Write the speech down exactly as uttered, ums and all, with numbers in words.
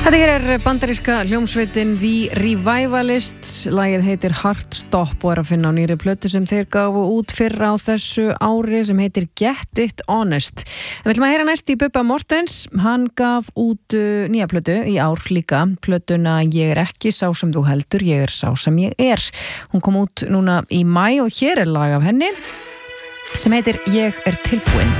Þetta hér er bandaríska hljómsveitin The Revivalists, lagið heitir Heartstop og er að finna á nýri plötu sem þeir gafu út fyrr á þessu ári sem heitir Get It Honest. En við ætlum að heyra næst í Bubba Mortens, hann gaf út uh, nýja plötu í ár líka, plötuna Ég er ekki sá sem þú heldur, ég er sá sem ég er. Hún kom út núna í maí og hér er lag af henni sem heitir Ég er tilbúin.